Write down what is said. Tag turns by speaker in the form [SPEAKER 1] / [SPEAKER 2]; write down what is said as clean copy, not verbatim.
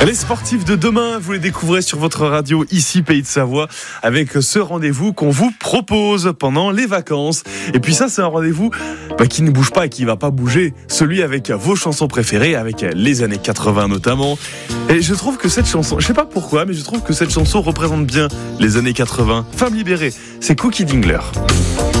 [SPEAKER 1] Les sportifs de demain, vous les découvrez sur votre radio ici Pays de Savoie avec ce rendez-vous qu'on vous propose pendant les vacances. Et puis ça, c'est un rendez-vous qui ne bouge pas et qui ne va pas bouger. Celui avec vos chansons préférées, avec les années 80 notamment. Et je trouve que cette chanson, je sais pas pourquoi, mais je trouve que cette chanson représente bien les années 80. Femme libérée, c'est Cookie Dingler.